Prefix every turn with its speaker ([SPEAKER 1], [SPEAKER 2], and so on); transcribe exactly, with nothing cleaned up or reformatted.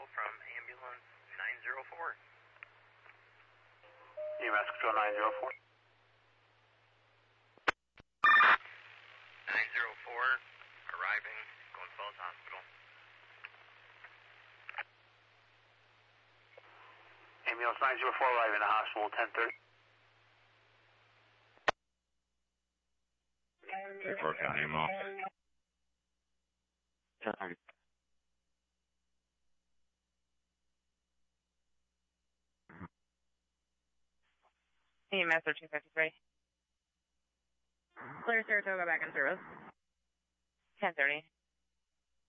[SPEAKER 1] from ambulance nine zero four.
[SPEAKER 2] E M S control nine zero four.
[SPEAKER 1] nine zero four, arriving, Glens Falls Hospital.
[SPEAKER 2] Ambulance nine zero four arriving at the hospital ten thirty.
[SPEAKER 3] Four County M O.
[SPEAKER 2] ten thirty.
[SPEAKER 4] E M S thirteen fifty-three. Clear Saratoga back in service. ten thirty.